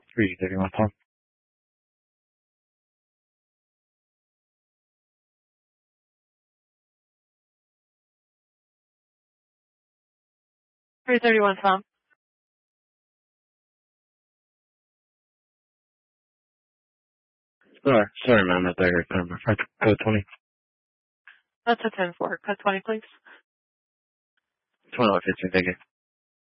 331 Tom. Tom. Sorry, ma'am. I thought you were talking about code 20. That's a 10-4. Code 20, please. 20 15, thank you.